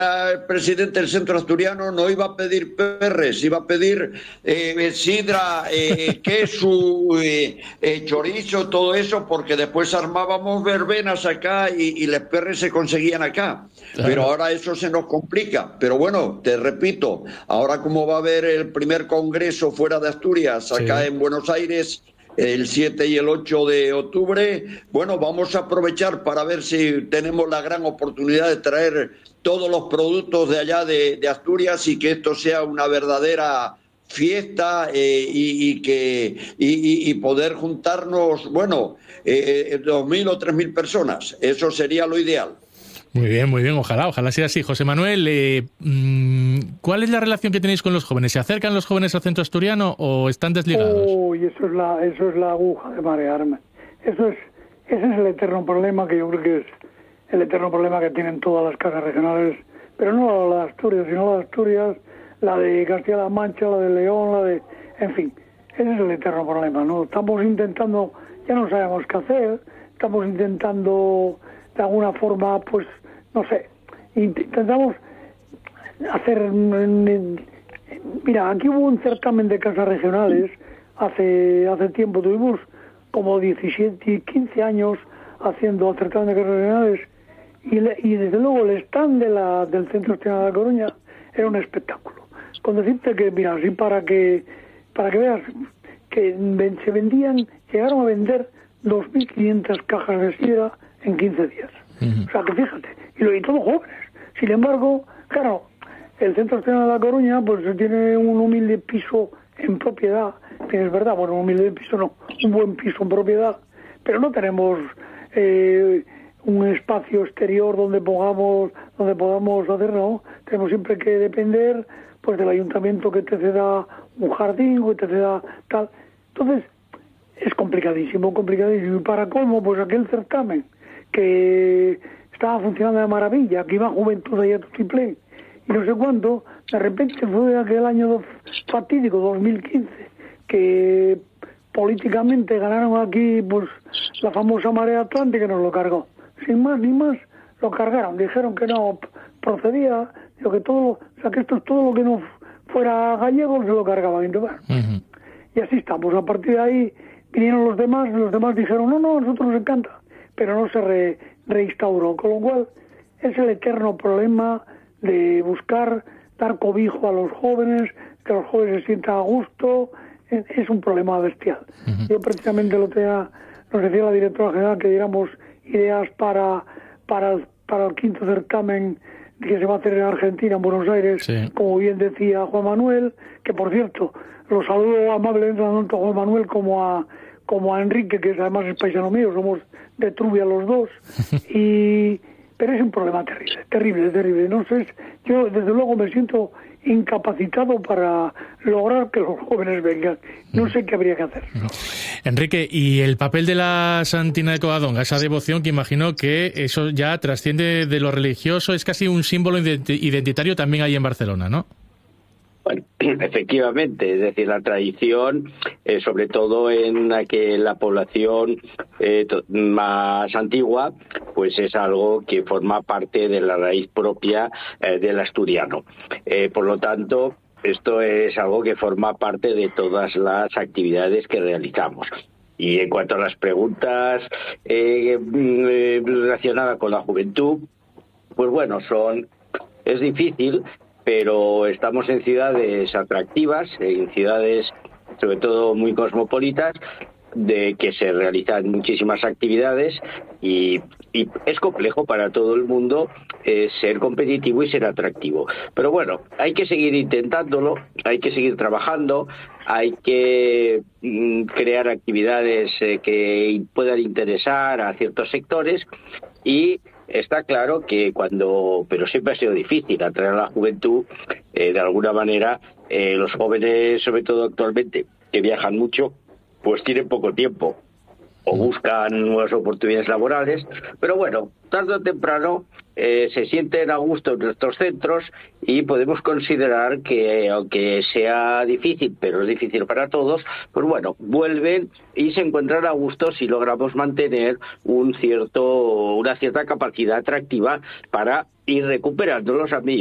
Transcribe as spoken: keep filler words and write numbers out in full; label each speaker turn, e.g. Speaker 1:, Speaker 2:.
Speaker 1: el presidente del Centro Asturiano no iba a pedir perres, iba a pedir eh, sidra, eh, queso, eh, eh, chorizo, todo eso, porque después armábamos verbenas acá y, y los perres se conseguían acá. Claro. Pero ahora eso se nos complica. Pero bueno, te repito, ahora como va a haber el primer congreso fuera de Asturias, acá sí. en Buenos Aires, el siete y el ocho de octubre, bueno, vamos a aprovechar para ver si tenemos la gran oportunidad de traer todos los productos de allá de, de Asturias y que esto sea una verdadera fiesta eh, y, y que y, y poder juntarnos, bueno, eh, dos mil o tres mil personas. Eso sería lo ideal.
Speaker 2: Muy bien, muy bien, ojalá, ojalá sea así. José Manuel, eh, ¿cuál es la relación que tenéis con los jóvenes? ¿Se acercan los jóvenes al Centro Asturiano o están desligados?
Speaker 3: Uy, eso es la, eso es la aguja de marearme. Eso es, ese es el eterno problema que yo creo que es el eterno problema que tienen todas las casas regionales, pero no la de Asturias, sino la de Asturias, la de Castilla-La Mancha, la de León, la de, en fin, ese es el eterno problema, ¿no? Estamos intentando, ya no sabemos qué hacer, estamos intentando de alguna forma, pues, no sé, intentamos hacer... Mira, aquí hubo un certamen de casas regionales, hace hace tiempo tuvimos como diecisiete, quince años haciendo certamen de casas regionales y, le, y desde luego el stand de la, del Centro Asturiano de La Coruña era un espectáculo. Con decirte que, mira, así para que para que veas que se vendían, llegaron a vender dos mil quinientas cajas de sidra en quince días. Uh-huh. O sea, que fíjate, y, lo, y todos jóvenes. Sin embargo, claro, el Centro Asturiano de La Coruña pues tiene un humilde piso en propiedad, es verdad, bueno, un humilde piso no, un buen piso en propiedad, pero no tenemos eh, un espacio exterior donde pongamos, donde podamos hacer, no, tenemos siempre que depender pues del ayuntamiento que te ceda un jardín o que te ceda tal. Entonces, es complicadísimo, complicadísimo. Y para cómo, pues aquel certamen que estaba funcionando de maravilla, que iba Juventud allá a Tutiplén, y no sé cuánto, de repente fue aquel año fatídico, dos mil quince, que políticamente ganaron aquí pues la famosa Marea Atlántica y nos lo cargó. Sin más ni más, lo cargaron, dijeron que no procedía, digo que todo, o sea que esto es todo lo que no fuera gallego, se lo cargaban. Entonces, uh-huh. Y así estamos. A partir de ahí vinieron los demás, y los demás dijeron, no, no, a nosotros nos encanta, pero no se re, reinstauró, con lo cual es el eterno problema de buscar dar cobijo a los jóvenes, que los jóvenes se sientan a gusto, es, es un problema bestial. Uh-huh. Yo precisamente lo tenía, nos decía la directora general que diéramos ideas para para el, para el quinto certamen que se va a hacer en Argentina, en Buenos Aires, sí. Como bien decía Juan Manuel, que por cierto, lo saludo amablemente tanto a Juan Manuel como a como a Enrique, que además es paisano mío, somos de Trubia los dos, y pero es un problema terrible, terrible, terrible. No sé, yo desde luego me siento incapacitado para lograr que los jóvenes vengan. No sé qué habría que hacer.
Speaker 2: Enrique, y el papel de la Santina de Covadonga, esa devoción que imagino que eso ya trasciende de lo religioso, es casi un símbolo identitario también ahí en Barcelona, ¿no?
Speaker 4: Bueno, efectivamente, es decir, la tradición, eh, sobre todo en la que la población eh, más antigua, pues es algo que forma parte de la raíz propia eh, del asturiano. Eh, por lo tanto, esto es algo que forma parte de todas las actividades que realizamos. Y en cuanto a las preguntas eh, eh, relacionadas con la juventud, pues bueno, son es difícil, pero estamos en ciudades atractivas, en ciudades sobre todo muy cosmopolitas, de que se realizan muchísimas actividades y, y es complejo para todo el mundo eh, ser competitivo y ser atractivo. Pero bueno, hay que seguir intentándolo, hay que seguir trabajando, hay que mm, crear actividades eh, que puedan interesar a ciertos sectores y está claro que cuando, pero siempre ha sido difícil atraer a la juventud, eh, de alguna manera, eh, los jóvenes, sobre todo actualmente, que viajan mucho, pues tienen poco tiempo o buscan nuevas oportunidades laborales, pero bueno, tarde o temprano eh, se sienten a gusto en nuestros centros y podemos considerar que, aunque sea difícil, pero es difícil para todos, pues bueno, vuelven y se encuentran a gusto si logramos mantener un cierto, una cierta capacidad atractiva para y recuperando los amigos.